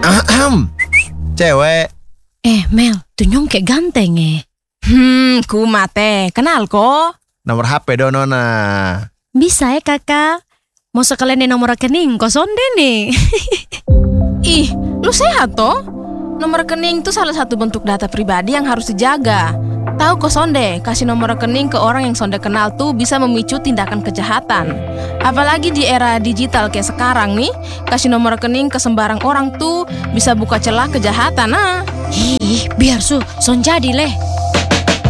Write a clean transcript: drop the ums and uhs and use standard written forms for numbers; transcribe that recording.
Cewek. Mel, tuh nyong kayak ganteng Ku mate, kenal kok. Nomor HP do nona. Bisa ya kakak? Mau sekalian nomor rekening kok sonde nih. Ih, lu sehat toh? Nomor rekening itu salah satu bentuk data pribadi yang harus dijaga. Tahu kok sonde, kasih nomor rekening ke orang yang sonde kenal tuh bisa memicu tindakan kejahatan. Apalagi di era digital kayak sekarang nih, kasih nomor rekening ke sembarang orang tuh bisa buka celah kejahatan. Biar son jadi leh.